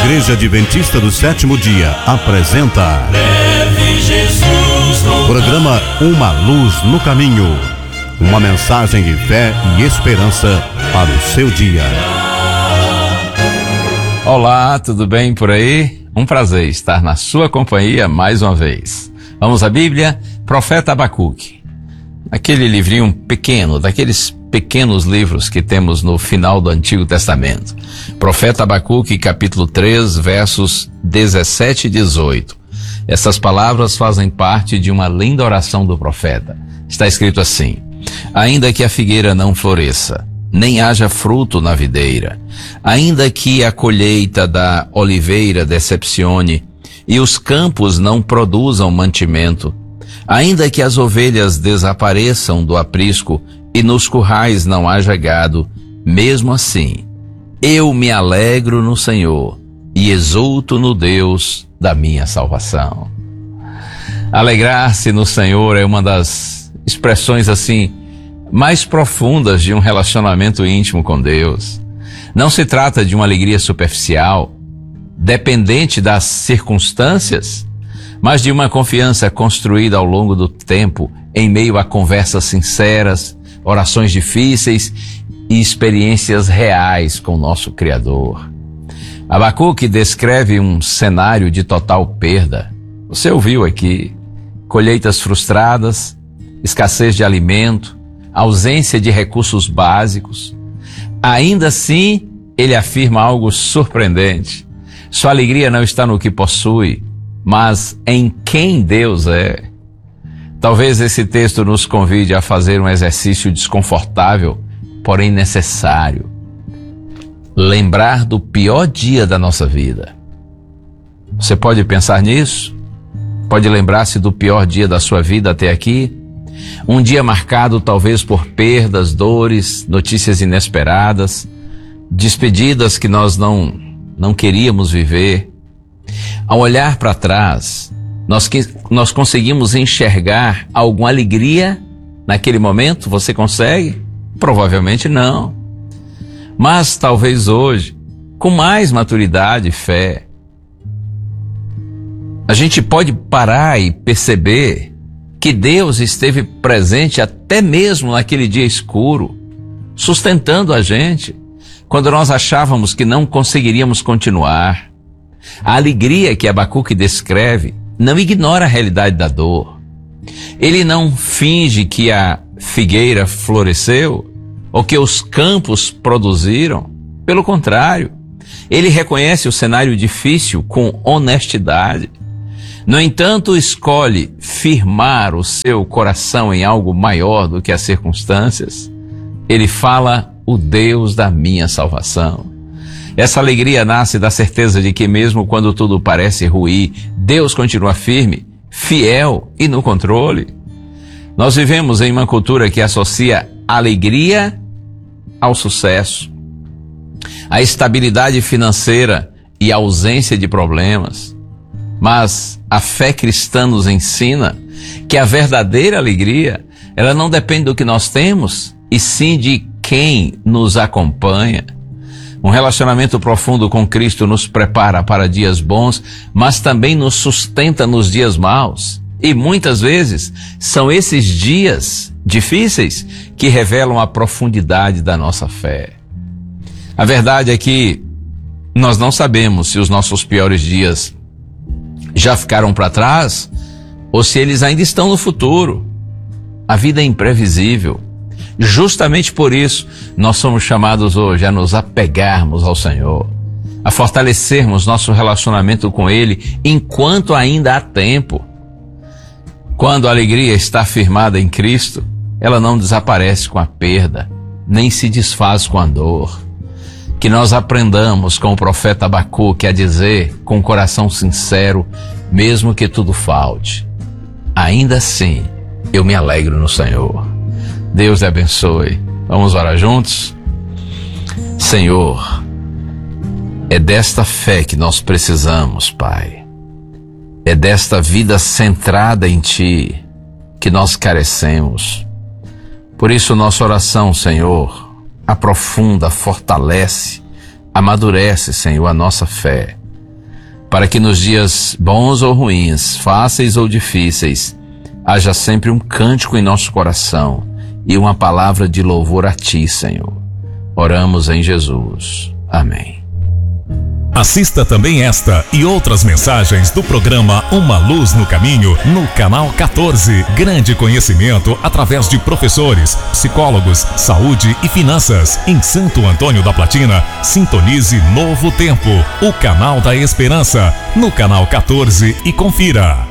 Igreja Adventista do Sétimo Dia apresenta programa Uma Luz no Caminho, uma mensagem de fé e esperança para o seu dia. Olá, tudo bem por aí? Um prazer estar na sua companhia mais uma vez. Vamos à Bíblia, Profeta Abacuque. Aquele livrinho pequeno, daqueles pequenos livros que temos no final do Antigo Testamento. Profeta Abacuque, capítulo 3, versos 17 e 18. Essas palavras fazem parte de uma linda oração do profeta. Está escrito assim: ainda que a figueira não floresça, nem haja fruto na videira, ainda que a colheita da oliveira decepcione e os campos não produzam mantimento, ainda que as ovelhas desapareçam do aprisco e nos currais não haja gado, mesmo assim, eu me alegro no Senhor e exulto no Deus da minha salvação. Alegrar-se no Senhor é uma das expressões assim mais profundas de um relacionamento íntimo com Deus. Não se trata de uma alegria superficial, dependente das circunstâncias, mas de uma confiança construída ao longo do tempo, em meio a conversas sinceras, orações difíceis e experiências reais com o nosso Criador. Abacuque descreve um cenário de total perda. Você ouviu aqui: colheitas frustradas, escassez de alimento, ausência de recursos básicos. Ainda assim, ele afirma algo surpreendente. Sua alegria não está no que possui, mas em quem Deus é. Talvez esse texto nos convide a fazer um exercício desconfortável, porém necessário. Lembrar do pior dia da nossa vida. Você pode pensar nisso? Pode lembrar-se do pior dia da sua vida até aqui? Um dia marcado talvez por perdas, dores, notícias inesperadas, despedidas que nós não queríamos viver. Ao olhar para trás, nós conseguimos enxergar alguma alegria naquele momento? Você consegue? Provavelmente não. Mas talvez hoje, com mais maturidade e fé, a gente pode parar e perceber que Deus esteve presente até mesmo naquele dia escuro, sustentando a gente, quando nós achávamos que não conseguiríamos continuar. A alegria que Abacuque descreve não ignora a realidade da dor. Ele não finge que a figueira floresceu ou que os campos produziram. Pelo contrário, ele reconhece o cenário difícil com honestidade. No entanto, escolhe firmar o seu coração em algo maior do que as circunstâncias. Ele fala: o Deus da minha salvação. Essa alegria nasce da certeza de que mesmo quando tudo parece ruir, Deus continua firme, fiel e no controle. Nós vivemos em uma cultura que associa alegria ao sucesso, à estabilidade financeira e à ausência de problemas. Mas a fé cristã nos ensina que a verdadeira alegria, ela não depende do que nós temos, e sim de quem nos acompanha. Um relacionamento profundo com Cristo nos prepara para dias bons, mas também nos sustenta nos dias maus. E muitas vezes são esses dias difíceis que revelam a profundidade da nossa fé. A verdade é que nós não sabemos se os nossos piores dias já ficaram para trás ou se eles ainda estão no futuro. A vida é imprevisível. Justamente por isso, nós somos chamados hoje a nos apegarmos ao Senhor, a fortalecermos nosso relacionamento com Ele enquanto ainda há tempo. Quando a alegria está firmada em Cristo, ela não desaparece com a perda, nem se desfaz com a dor. Que nós aprendamos com o profeta Abacuque a dizer com um coração sincero: mesmo que tudo falte, ainda assim eu me alegro no Senhor. Deus te abençoe. Vamos orar juntos? Senhor, é desta fé que nós precisamos, Pai. É desta vida centrada em Ti que nós carecemos. Por isso, nossa oração, Senhor, aprofunda, fortalece, amadurece, Senhor, a nossa fé. para que nos dias bons ou ruins, fáceis ou difíceis, haja sempre um cântico em nosso coração e uma palavra de louvor a Ti, Senhor. Oramos em Jesus. Amém. Assista também esta e outras mensagens do programa Uma Luz no Caminho no canal 14. Grande conhecimento através de professores, psicólogos, saúde e finanças. Em Santo Antônio da Platina, sintonize Novo Tempo, o canal da esperança, no canal 14 e confira.